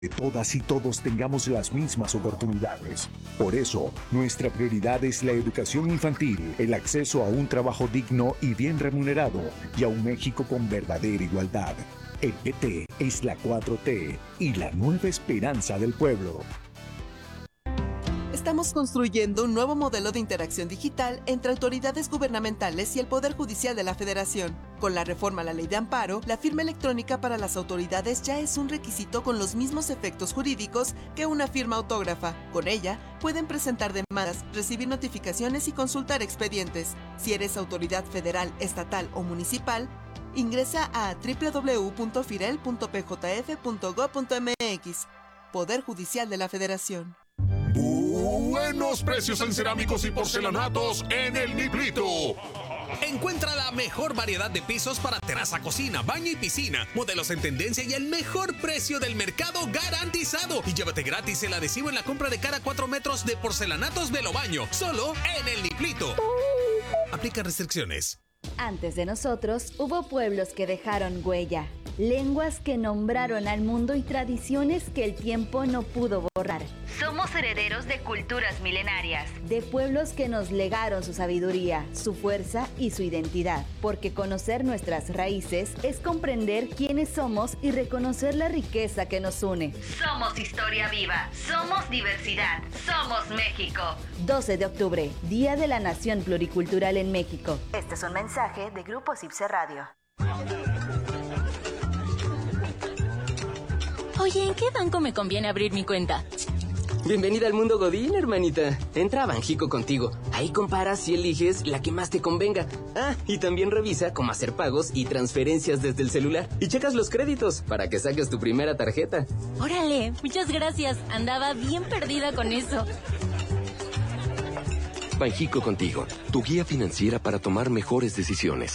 que todas y todos tengamos las mismas oportunidades. Por eso, nuestra prioridad es la educación infantil, el acceso a un trabajo digno y bien remunerado y a un México con verdadera igualdad. El PT es la 4T y la nueva esperanza del pueblo. Estamos construyendo un nuevo modelo de interacción digital entre autoridades gubernamentales y el Poder Judicial de la Federación. Con la reforma a la Ley de Amparo, la firma electrónica para las autoridades ya es un requisito con los mismos efectos jurídicos que una firma autógrafa. Con ella, pueden presentar demandas, recibir notificaciones y consultar expedientes. Si eres autoridad federal, estatal o municipal, ingresa a www.firel.pjf.gov.mx. Poder Judicial de la Federación. Buenos precios en cerámicos y porcelanatos en El Niblito. Encuentra la mejor variedad de pisos para terraza, cocina, baño y piscina. Modelos en tendencia y el mejor precio del mercado garantizado. Y llévate gratis el adhesivo en la compra de cada 4 metros de porcelanatos Velobaño. Solo en El Niblito. Aplica restricciones. Antes de nosotros, hubo pueblos que dejaron huella, lenguas que nombraron al mundo y tradiciones que el tiempo no pudo borrar. Somos herederos de culturas milenarias, de pueblos que nos legaron su sabiduría, su fuerza y su identidad. Porque conocer nuestras raíces es comprender quiénes somos y reconocer la riqueza que nos une. Somos historia viva, somos diversidad, somos México. 12 de octubre, Día de la Nación Pluricultural en México. Este es un mensaje de Grupo Cipse Radio. Oye, ¿en qué banco me conviene abrir mi cuenta? Bienvenida al mundo Godín, hermanita. Entra a Banjico Contigo. Ahí comparas y eliges la que más te convenga. Ah, y también revisa cómo hacer pagos y transferencias desde el celular. Y checas los créditos para que saques tu primera tarjeta. Órale, muchas gracias. Andaba bien perdida con eso. Banjico Contigo, tu guía financiera para tomar mejores decisiones.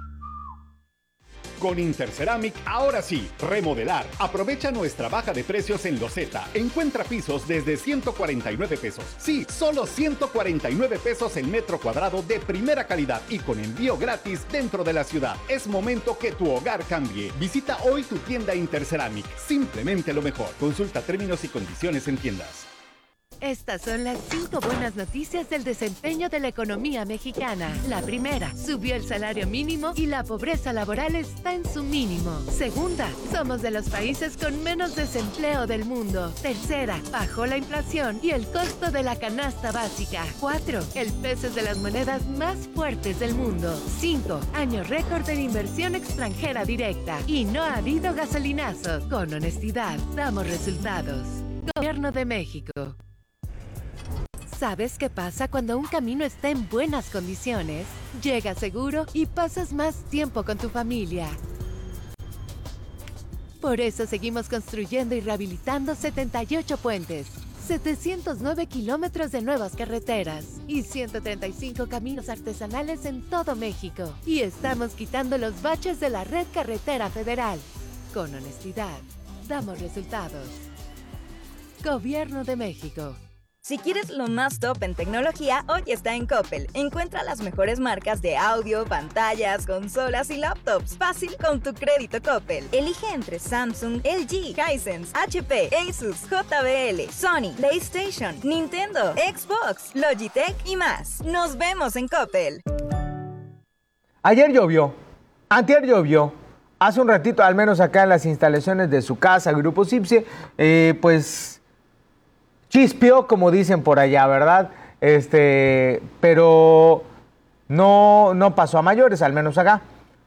Con Interceramic, ahora sí, remodelar. Aprovecha nuestra baja de precios en Loseta. Encuentra pisos desde 149 pesos. Sí, solo 149 pesos el metro cuadrado de primera calidad y con envío gratis dentro de la ciudad. Es momento que tu hogar cambie. Visita hoy tu tienda Interceramic. Simplemente lo mejor. Consulta términos y condiciones en tiendas. Estas son las 5 buenas noticias del desempeño de la economía mexicana. La primera, subió el salario mínimo y la pobreza laboral está en su mínimo. Segunda, somos de los países con menos desempleo del mundo. Tercera, bajó la inflación y el costo de la canasta básica. 4, el peso es de las monedas más fuertes del mundo. 5, año récord en inversión extranjera directa. Y no ha habido gasolinazos. Con honestidad, damos resultados. Gobierno de México. ¿Sabes qué pasa cuando un camino está en buenas condiciones? Llegas seguro y pasas más tiempo con tu familia. Por eso seguimos construyendo y rehabilitando 78 puentes, 709 kilómetros de nuevas carreteras y 135 caminos artesanales en todo México. Y estamos quitando los baches de la red carretera federal. Con honestidad, damos resultados. Gobierno de México. Si quieres lo más top en tecnología, hoy está en Coppel. Encuentra las mejores marcas de audio, pantallas, consolas y laptops. Fácil con tu crédito Coppel. Elige entre Samsung, LG, Hisense, HP, Asus, JBL, Sony, PlayStation, Nintendo, Xbox, Logitech y más. Nos vemos en Coppel. Ayer llovió, antier llovió. Hace un ratito, al menos acá en las instalaciones de su casa, Grupo Cipse, pues chispeó, como dicen por allá, ¿verdad? Pero no pasó a mayores, al menos acá.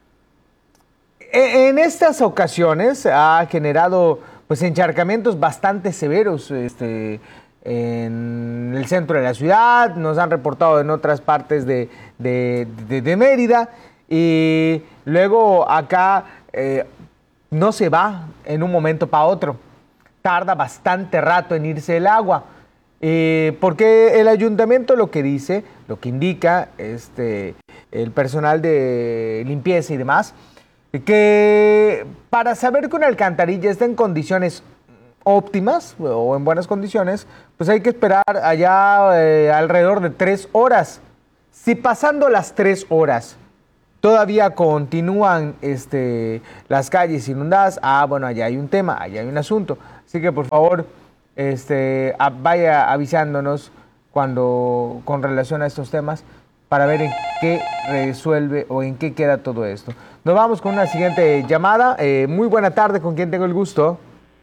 En estas ocasiones ha generado pues encharcamientos bastante severos en el centro de la ciudad, nos han reportado en otras partes de Mérida, y luego acá no se va en un momento para otro. Tarda bastante rato en irse el agua, porque el ayuntamiento lo que dice, lo que indica el personal de limpieza y demás, que para saber que una alcantarilla está en condiciones óptimas o en buenas condiciones, pues hay que esperar allá alrededor de 3 horas. Si pasando las 3 horas todavía continúan las calles inundadas. Bueno, allá hay un tema, allá hay un asunto. Así que por favor, vaya avisándonos con relación a estos temas para ver en qué resuelve o en qué queda todo esto. Nos vamos con una siguiente llamada. Muy buena tarde, ¿con quién tengo el gusto?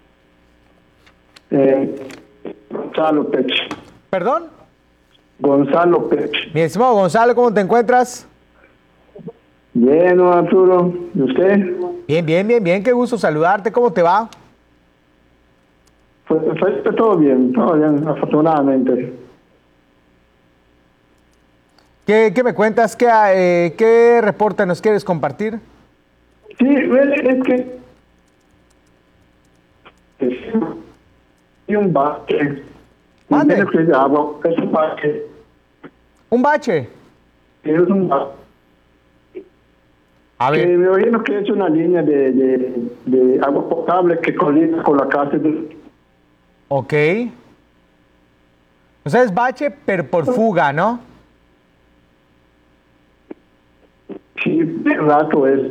Gonzalo Pech. ¿Perdón? Gonzalo Pech. Mi estimado Gonzalo, ¿cómo te encuentras? Bien, Arturo. ¿Y usted? Bien. Qué gusto saludarte. ¿Cómo te va? Fue todo bien, afortunadamente. ¿Qué me cuentas? ¿Qué reporte nos quieres compartir? Sí, es que hay un bache. ¿Mande? Es un bache. ¿Un bache? Sí, es un bache. A ver. Me imagino que es una línea de agua potable que colinda con la casa de... Ok. O sea, es bache, pero por fuga, ¿no? Sí, de rato es.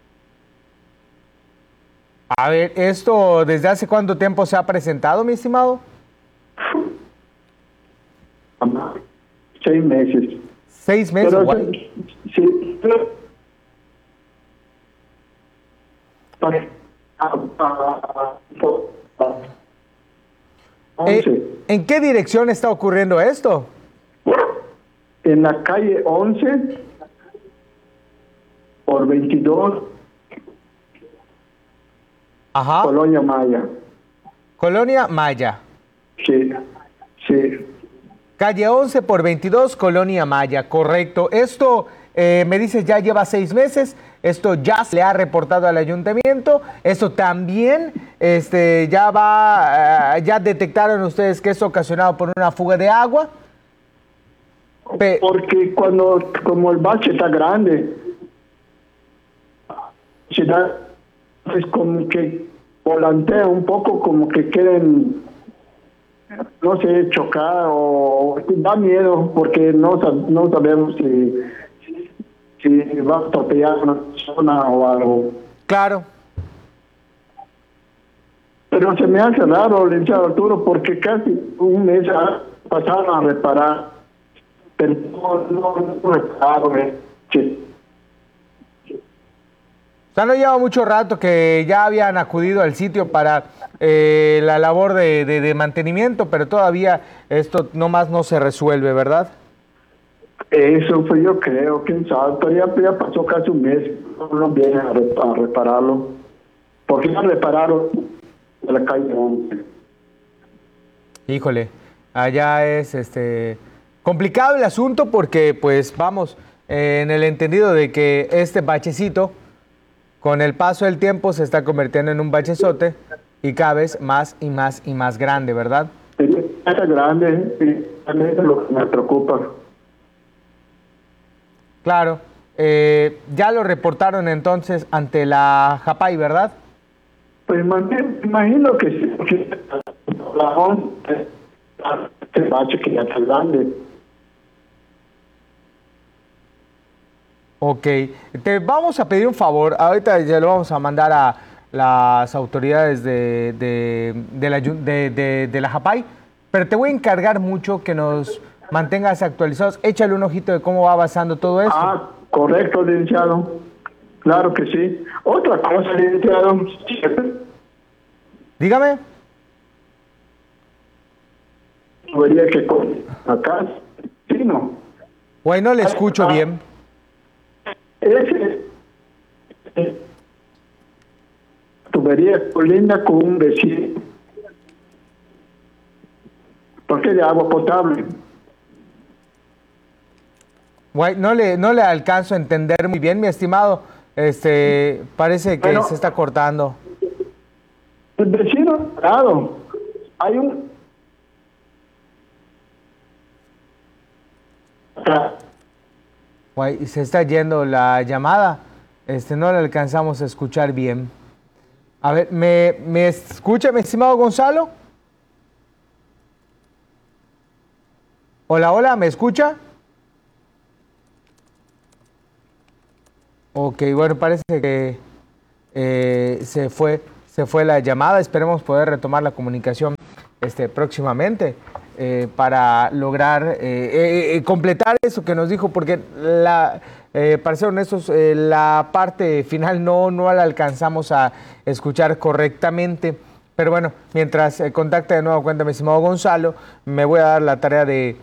A ver, ¿esto desde hace cuánto tiempo se ha presentado, mi estimado? 6 meses. 6 meses, pero, guay. Sí, pero... ¿En qué dirección está ocurriendo esto? En la calle 11 por 22. Ajá. Colonia Maya. Colonia Maya. Sí. Calle 11 por 22, Colonia Maya, correcto. Esto, me dices, ya lleva 6 meses. Esto ya se le ha reportado al ayuntamiento. Esto también, ya detectaron ustedes que es ocasionado por una fuga de agua. Porque como el bache está grande, se da, es como que volantea un poco, como que quieren, no sé, chocar o da miedo porque no sabemos si va a atropellar una persona o algo. Claro. Pero se me hace raro, licenciado Arturo, porque casi un mes pasaron a reparar, pero no repararon. Sí. O sea, no lleva mucho rato que ya habían acudido al sitio para la labor de mantenimiento, pero todavía esto nomás no se resuelve, ¿verdad? Eso pues yo creo, quién sabe, pero ya pasó casi un mes, no vienen a repararlo, porque ya repararon de la calle 11. Híjole, allá es complicado el asunto porque pues vamos en el entendido de que este bachecito con el paso del tiempo se está convirtiendo en un bachezote y cada vez más y más y más grande, ¿verdad? Es grande y también es lo que me preocupa. Claro, ya lo reportaron entonces ante la JAPAI, ¿verdad? Pues imagino que sí, porque el bache que ya está grande. Ok, te vamos a pedir un favor, ahorita ya lo vamos a mandar a las autoridades de la JAPAI, pero te voy a encargar mucho que nos mantengas actualizados. Échale un ojito de cómo va avanzando todo esto. Ah, correcto, licenciado. Claro que sí. Otra cosa, licenciado. Dígame. Vería que acá, sí, ¿no? Bueno, le escucho bien. Tubería colinda con un vecino. Porque de agua potable. Guay, no le alcanzo a entender muy bien, mi estimado. Parece que se está cortando. El vecino, claro, hay un... Guay, se está yendo la llamada. No le alcanzamos a escuchar bien. A ver, ¿me escucha, mi estimado Gonzalo? Hola, ¿me escucha? Ok, bueno, parece que se fue la llamada. Esperemos poder retomar la comunicación próximamente para lograr completar eso que nos dijo, porque para ser honestos, la parte final no la alcanzamos a escuchar correctamente. Pero bueno, mientras contacta de nuevo cuenta mi estimado Gonzalo, me voy a dar la tarea de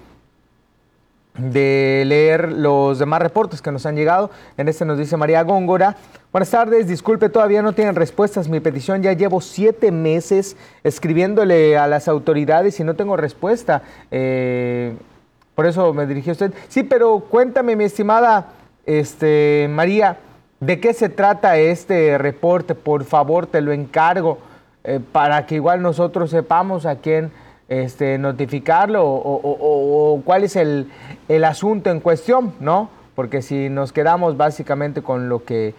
leer los demás reportes que nos han llegado. En nos dice María Góngora: buenas tardes, disculpe, todavía no tienen respuestas mi petición, ya llevo 7 meses escribiéndole a las autoridades y no tengo respuesta, por eso me dirigí a usted. Sí, pero cuéntame, mi estimada María, ¿de qué se trata este reporte? Por favor, te lo encargo, para que igual nosotros sepamos a quién notificarlo o cuál es el asunto en cuestión, ¿no? Porque si nos quedamos básicamente con lo que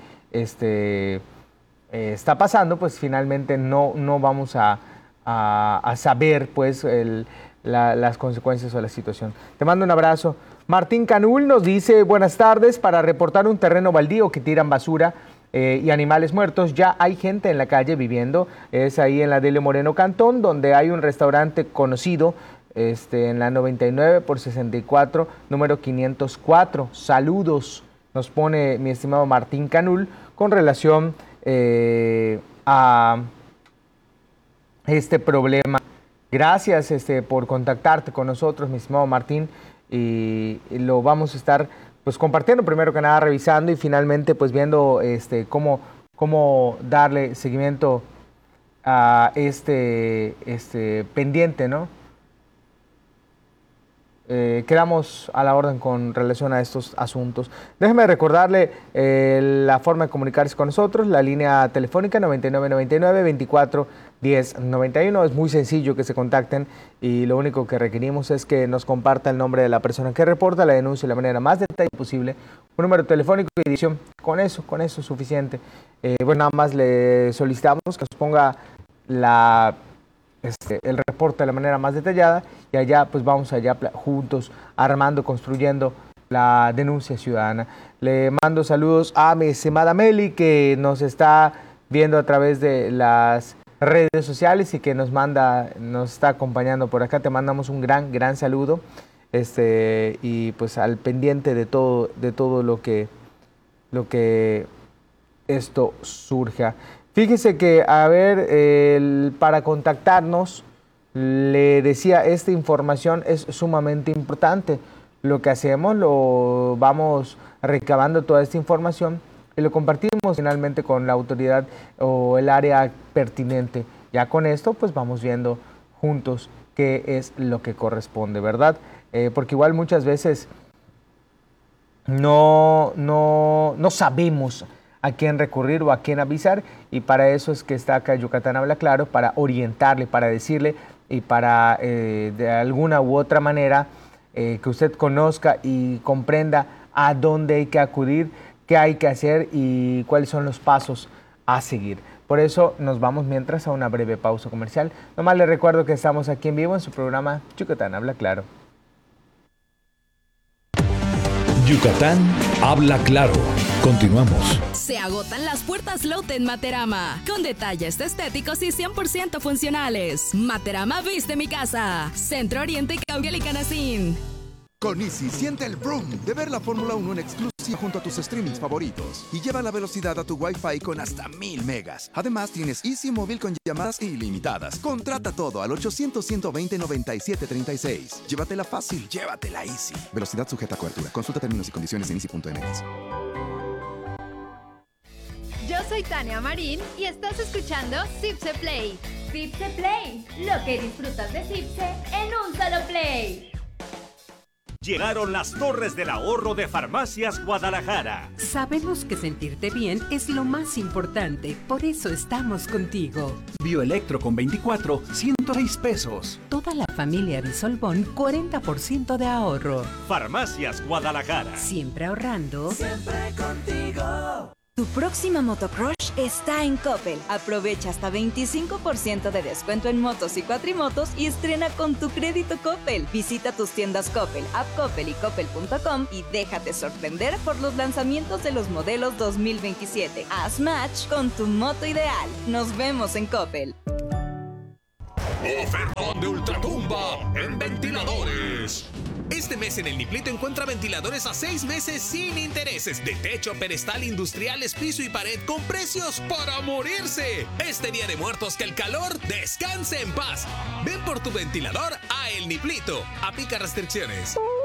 está pasando, pues finalmente no vamos a saber pues las consecuencias o la situación. Te mando un abrazo. Martín Canul nos dice: buenas tardes, para reportar un terreno baldío que tiran basura y animales muertos. Ya hay gente en la calle viviendo. Es ahí en la Delio Moreno Cantón, donde hay un restaurante conocido, en la 99 por 64, número 504. Saludos, nos pone mi estimado Martín Canul, con relación a este problema. Gracias por contactarte con nosotros, mi estimado Martín, y lo vamos a estar pues compartiendo, primero que nada revisando y finalmente pues viendo cómo darle seguimiento a este pendiente, ¿no? Quedamos a la orden con relación a estos asuntos. Déjeme recordarle la forma de comunicarse con nosotros, la línea telefónica 9999-24-1091. Es muy sencillo que se contacten y lo único que requerimos es que nos comparta el nombre de la persona que reporta la denuncia de la manera más detallada posible, un número telefónico y dirección. Con eso es suficiente. Bueno, nada más le solicitamos que nos ponga el reporte de la manera más detallada y allá pues vamos allá juntos armando, construyendo la denuncia ciudadana. Le mando saludos a mi estimada Meli, que nos está viendo a través de las redes sociales y que nos está acompañando por acá. Te mandamos un gran saludo y pues al pendiente de todo lo que esto surja. Fíjese que, para contactarnos, le decía, esta información es sumamente importante. Lo que hacemos, lo vamos recabando toda esta información y lo compartimos finalmente con la autoridad o el área pertinente. Ya con esto, pues vamos viendo juntos qué es lo que corresponde, ¿verdad? Porque igual muchas veces no sabemos a quién recurrir o a quién avisar, y para eso es que está acá Yucatán Habla Claro, para orientarle, para decirle y para de alguna u otra manera que usted conozca y comprenda a dónde hay que acudir, qué hay que hacer y cuáles son los pasos a seguir. Por eso nos vamos mientras a una breve pausa comercial. Nomás les recuerdo que estamos aquí en vivo en su programa Yucatán Habla Claro. Yucatán Habla Claro. Continuamos. Se agotan las puertas Lotte en Materama, con detalles estéticos y 100% funcionales. Materama viste mi casa. Centro Oriente, Caudiel y Canacín. Con Easy siente el vroom de ver la Fórmula 1 en exclusiva junto a tus streamings favoritos y lleva la velocidad a tu Wi-Fi con hasta 1000 megas. Además tienes Easy Móvil con llamadas ilimitadas. Contrata todo al 800-120-9736. Llévatela fácil, llévatela Easy. Velocidad sujeta a cobertura. Consulta términos y condiciones en easy.mx. Yo soy Tania Marín y estás escuchando Cipse Play. Cipse Play, lo que disfrutas de Cipse en un solo play. Llegaron las torres del ahorro de Farmacias Guadalajara. Sabemos que sentirte bien es lo más importante, por eso estamos contigo. Bioelectro con 24, 106 pesos. Toda la familia Bisolbón, 40% de ahorro. Farmacias Guadalajara. Siempre ahorrando. Siempre contigo. Tu próxima motocrush está en Coppel. Aprovecha hasta 25% de descuento en motos y cuatrimotos y estrena con tu crédito Coppel. Visita tus tiendas Coppel, App Coppel y Coppel.com y déjate sorprender por los lanzamientos de los modelos 2027. Haz match con tu moto ideal. Nos vemos en Coppel. Ofertón de ultratumba en ventiladores. Este mes en el Niplito encuentra ventiladores a 6 meses sin intereses, de techo, pedestal, industriales, piso y pared, con precios para morirse. Este Día de Muertos, que el calor descanse en paz. Ven por tu ventilador a El Niplito. Aplica restricciones.